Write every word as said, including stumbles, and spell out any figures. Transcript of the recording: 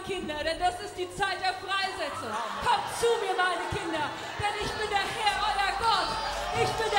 Kinder, denn das ist die Zeit der Freisetzung. Kommt zu mir, meine Kinder, denn ich bin der Herr, euer Gott. Ich bin